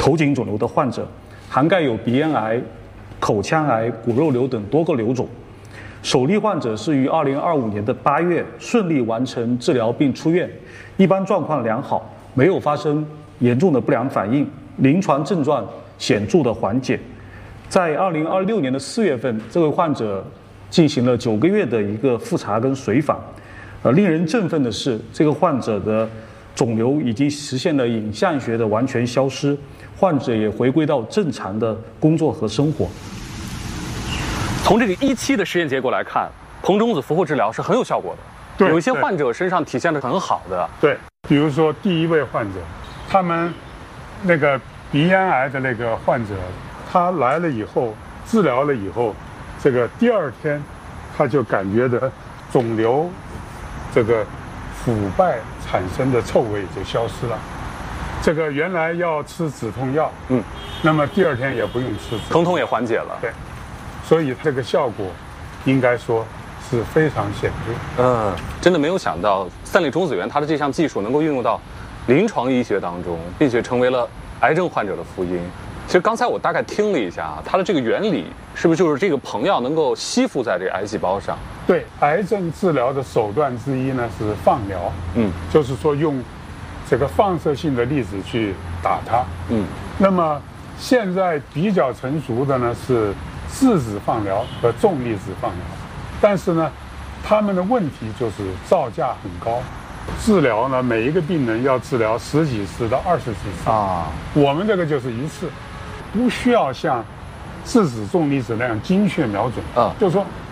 头颈肿瘤的患者，涵盖有鼻咽癌、口腔癌、骨肉瘤等多个瘤种。首例患者是于2025年的8月顺利完成治疗并出院，一般状况良好，没有发生严重的不良反应，临床症状显著的缓解。在2026年的4月份，这位患者进行了9个月的一个复查跟随访。令人振奋的是，这个患者的肿瘤已经实现了影像学的完全消失，患者也回归到正常的工作和生活。 从这个1期的实验结果来看，硼中子俘获治疗是很有效果的。 对， 有一些患者身上体现的很好的。 对，比如说第一位患者，他们那个鼻咽癌的那个患者，他来了以后治疗了以后，这个第2天他就感觉到肿瘤这个腐败产生的臭味就消失了。这个原来要吃止痛药，那么第2天也不用吃， 疼痛也缓解了。 对，所以这个效果应该说是非常显著。 真的没有想到三类中子源它的这项技术能够运用到临床医学当中，并且成为了癌症患者的福音。其实刚才我大概听了一下啊，它的这个原理是不是就是这个硼药能够吸附在这个癌细胞上？ 对，癌症治疗的手段之一呢是放疗，就是说用这个放射性的粒子去打它，那么现在比较成熟的呢是质子放疗和重粒子放疗，但是呢，他们的问题就是造价很高。治疗呢，每一个病人要治疗10几次到20几次啊，我们这个就是1次，不需要像质子重粒子那样精确瞄准啊，就是说